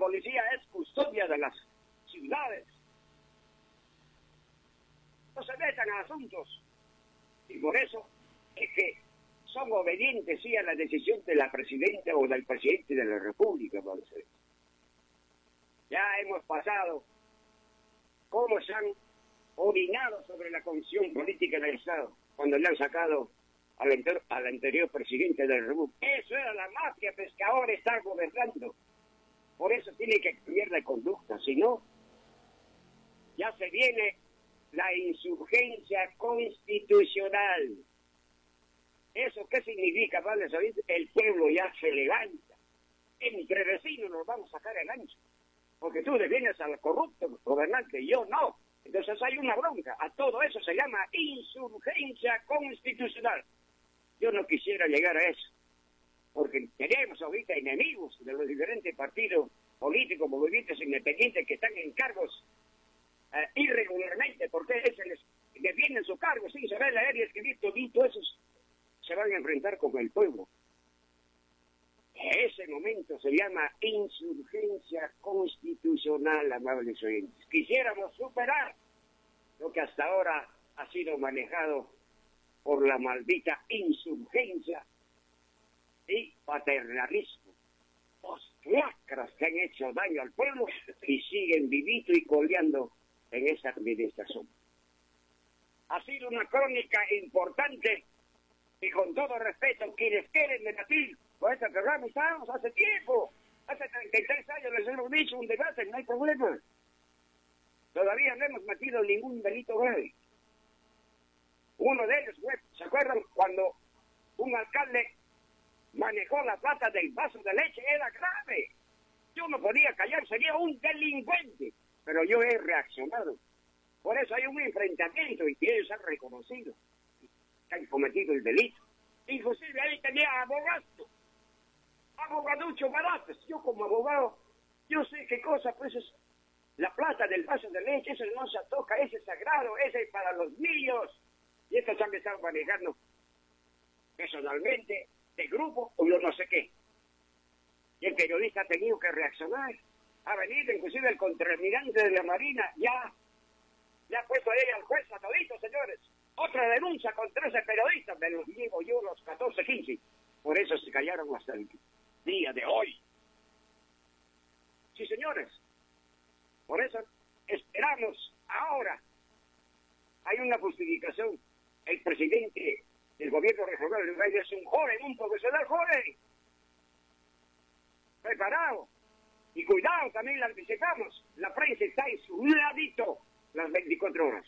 policía es custodia de las ciudades. No se metan a asuntos. Y por eso es que son obedientes, sí, a la decisión de la presidenta o del presidente de la República, parece. Ya hemos pasado cómo se han orinado sobre la condición política del Estado cuando le han sacado al anterior presidente de la República. Eso era la mafia, pues, que ahora está gobernando. Por eso tiene que cambiar de conducta, si no, ya se viene la insurgencia constitucional. ¿Eso qué significa, padre? El pueblo ya se levanta. Entre vecinos nos vamos a sacar el ancho. Porque tú defiendes al corrupto gobernante y yo no. Entonces hay una bronca. A todo eso se llama insurgencia constitucional. Yo no quisiera llegar a eso. Porque tenemos ahorita enemigos de los diferentes partidos políticos, movimientos independientes que están en cargos irregularmente, porque se les defienden su cargo, sin saber leer y escribir todito, esos se van a enfrentar con el pueblo. Ese momento se llama insurgencia constitucional, amables oyentes. Quisiéramos superar lo que hasta ahora ha sido manejado por la maldita insurgencia y paternalismo. Los lacras que han hecho daño al pueblo y siguen vivito y coleando en esa administración. Ha sido una crónica importante y con todo respeto, quienes quieren debatir por este programa estamos hace tiempo, hace 33 años les hemos dicho un debate, no hay problema. Todavía no hemos metido ningún delito grave. Uno de ellos fue, ¿se acuerdan cuando un alcalde manejó la plata del vaso de leche? Era grave. Yo no podía callar, sería un delincuente. Pero yo he reaccionado. Por eso hay un enfrentamiento y ellos han reconocido que han cometido el delito. Inclusive ahí tenía abogaducho baratos. Yo como abogado, yo sé qué cosa, pues es la plata del vaso de leche, eso no se toca, ese es sagrado, ese es para los niños. Y estos han estado manejando personalmente, de grupo, o yo no sé qué. Y el periodista ha tenido que reaccionar. Ha venido inclusive el contraalmirante de la Marina, ya ha puesto ahí al juez a toditos, señores. Otra denuncia contra ese periodista, me los llevo yo los 14, 15. Por eso se callaron hasta el día de hoy. Sí, señores. Por eso esperamos ahora. Hay una justificación. El presidente del gobierno regional de Uruguay es un joven, un profesional joven. Preparado. Y cuidado, también la anticipamos. La prensa está en su ladito las 24 horas.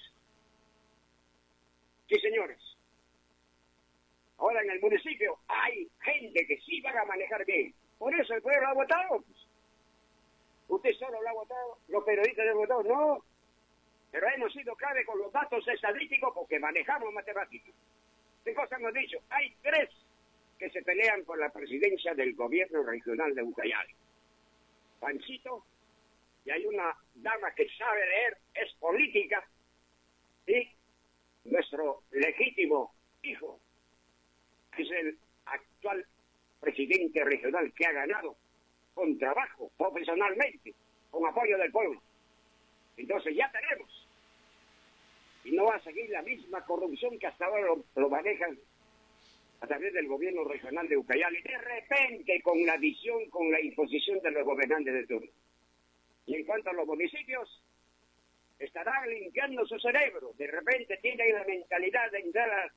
Sí, señores. Ahora en el municipio hay gente que sí van a manejar bien. Por eso el pueblo ha votado. Usted solo lo ha votado, los periodistas lo han votado, no. Pero hemos sido clave con los datos estadísticos porque manejamos matemáticas. ¿Qué cosa hemos dicho? Hay 3 que se pelean por la presidencia del gobierno regional de Ucayali. Panchito, y hay una dama que sabe leer, es política, y nuestro legítimo hijo, que es el actual presidente regional que ha ganado con trabajo, profesionalmente, con apoyo del pueblo. Entonces ya tenemos. Y no va a seguir la misma corrupción que hasta ahora lo manejan a través del gobierno regional de Ucayali. De repente, con la visión, con la imposición de los gobernantes de turno. Y en cuanto a los municipios, estarán limpiando su cerebro. De repente tienen la mentalidad de entrar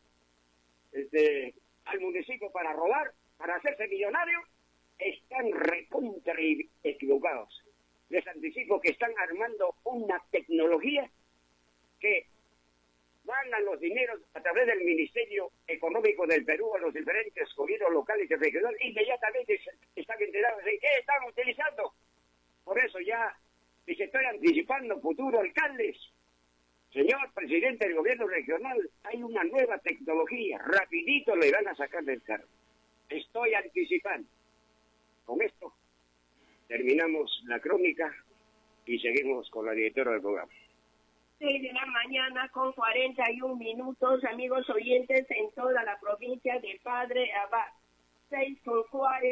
al municipio para robar, para hacerse millonario. Están recontra equivocados. Les anticipo que están armando una tecnología que mandan los dineros a través del Ministerio Económico del Perú a los diferentes gobiernos locales y regionales. Inmediatamente están enterados de qué están utilizando. Por eso ya les estoy anticipando, futuro alcaldes, señor presidente del gobierno regional, hay una nueva tecnología, rapidito le van a sacar del cargo. Estoy anticipando. Con esto terminamos la crónica y seguimos con la directora del programa. 6 de la mañana con 41 minutos, amigos oyentes, en toda la provincia de Padre Abad. 6 con 40.